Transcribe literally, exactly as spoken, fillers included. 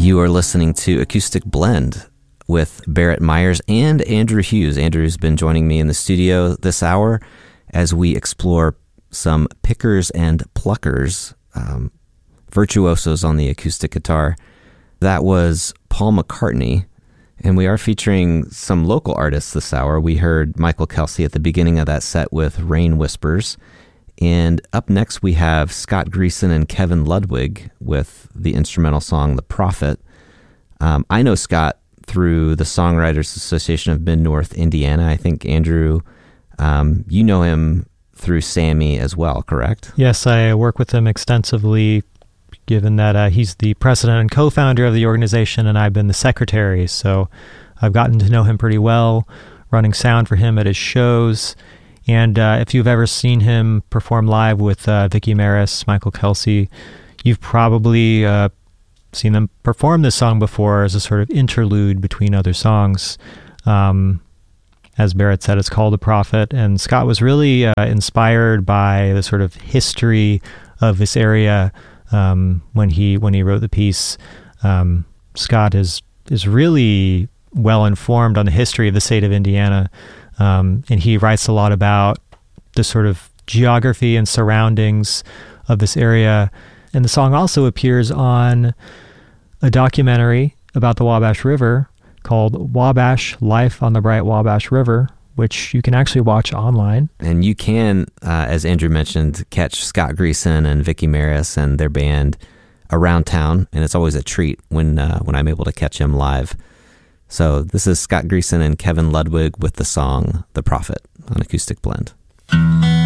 You are listening to Acoustic Blend with Barrett Myers and Andrew Hughes. Andrew's been joining me in the studio this hour as we explore some pickers and pluckers, um, virtuosos on the acoustic guitar. That was Paul McCartney, and we are featuring some local artists this hour. We heard Michael Kelsey at the beginning of that set with Rain Whispers, and up next we have Scott Greason and Kevin Ludwig with the instrumental song The Prophet. Um, I know Scott through the Songwriters Association of Mid-North Indiana. I think, Andrew, um, you know him through Sammy as well, correct? Yes, I work with him extensively, given that uh, he's the president and co-founder of the organization, and I've been the secretary, so I've gotten to know him pretty well, running sound for him at his shows. And uh, if you've ever seen him perform live with uh, Vicki Maris, Michael Kelsey, you've probably uh, seen them perform this song before as a sort of interlude between other songs. Um, as Barrett said, it's called The Prophet, and Scott was really uh, inspired by the sort of history of this area um, when he when he wrote the piece. Um, Scott is is really well informed on the history of the state of Indiana. Um, and he writes a lot about the sort of geography and surroundings of this area. And the song also appears on a documentary about the Wabash River called Wabash: Life on the Bright Wabash River, which you can actually watch online. And you can, uh, as Andrew mentioned, catch Scott Greason and Vicki Maris and their band around town. And it's always a treat when uh, when I'm able to catch him live. So this is Scott Greason and Kevin Ludwig with the song The Prophet on Acoustic Blend.